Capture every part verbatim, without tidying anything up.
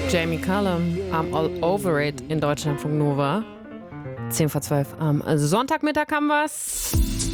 Jamie Cullum, I'm all over it in Deutschlandfunk Nova. zehn vor zwölf am Sonntagmittag haben wir's.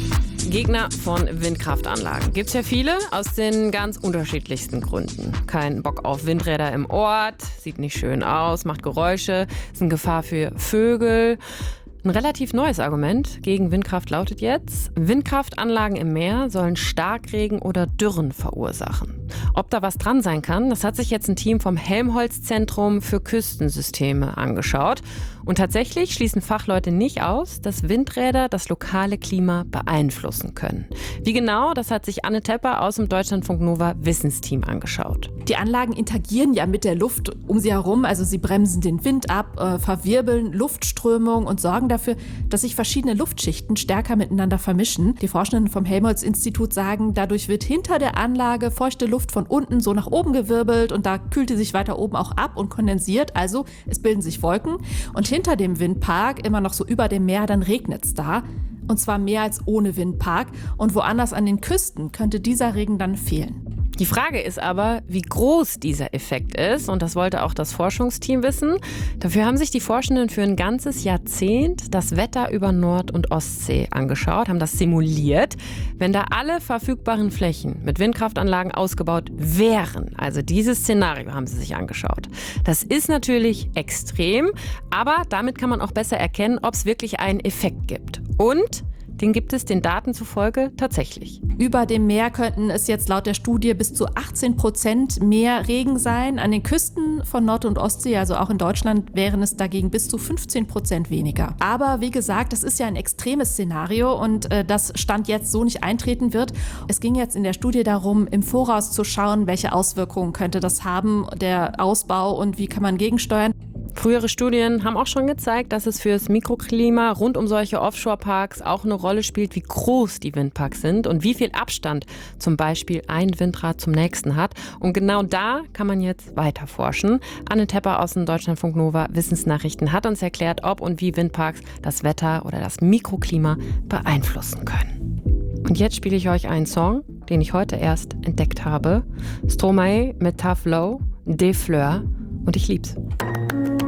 Gegner von Windkraftanlagen. Gibt's ja viele, aus den ganz unterschiedlichsten Gründen. Kein Bock auf Windräder im Ort, sieht nicht schön aus, macht Geräusche, ist eine Gefahr für Vögel. Ein relativ neues Argument gegen Windkraft lautet jetzt, Windkraftanlagen im Meer sollen Starkregen oder Dürren verursachen. Ob da was dran sein kann, das hat sich jetzt ein Team vom Helmholtz-Zentrum für Küstensysteme angeschaut. Und tatsächlich schließen Fachleute nicht aus, dass Windräder das lokale Klima beeinflussen können. Wie genau, das hat sich Anne Tepper aus dem Deutschlandfunk Nova Wissensteam angeschaut. Die Anlagen interagieren ja mit der Luft um sie herum, also sie bremsen den Wind ab, äh, verwirbeln Luftströmung und sorgen dafür, dass sich verschiedene Luftschichten stärker miteinander vermischen. Die Forschenden vom Helmholtz-Institut sagen, dadurch wird hinter der Anlage feuchte Luft von unten so nach oben gewirbelt und da kühlt die sich weiter oben auch ab und kondensiert, also es bilden sich Wolken und hinter dem Windpark, immer noch so über dem Meer, dann regnet es da. Und zwar mehr als ohne Windpark. Und woanders an den Küsten könnte dieser Regen dann fehlen. Die Frage ist aber, wie groß dieser Effekt ist. Und das wollte auch das Forschungsteam wissen. Dafür haben sich die Forschenden für ein ganzes Jahrzehnt das Wetter über Nord- und Ostsee angeschaut, haben das simuliert. Wenn da alle verfügbaren Flächen mit Windkraftanlagen ausgebaut wären, also dieses Szenario haben sie sich angeschaut. Das ist natürlich extrem, aber damit kann man auch besser erkennen, ob es wirklich einen Effekt gibt. Und den gibt es den Daten zufolge tatsächlich. Über dem Meer könnten es jetzt laut der Studie bis zu achtzehn Prozent mehr Regen sein. An den Küsten von Nord- und Ostsee, also auch in Deutschland, wären es dagegen bis zu fünfzehn Prozent weniger. Aber wie gesagt, das ist ja ein extremes Szenario und äh, das Stand jetzt so nicht eintreten wird. Es ging jetzt in der Studie darum, im Voraus zu schauen, welche Auswirkungen könnte das haben, der Ausbau und wie kann man gegensteuern. Frühere Studien haben auch schon gezeigt, dass es fürs Mikroklima rund um solche Offshore-Parks auch eine Rolle spielt, wie groß die Windparks sind und wie viel Abstand zum Beispiel ein Windrad zum nächsten hat. Und genau da kann man jetzt weiter forschen. Anne Tepper aus dem Deutschlandfunk Nova Wissensnachrichten hat uns erklärt, ob und wie Windparks das Wetter oder das Mikroklima beeinflussen können. Und jetzt spiele ich euch einen Song, den ich heute erst entdeckt habe. Stromae mit Tough Low, Des Fleurs. Und ich lieb's.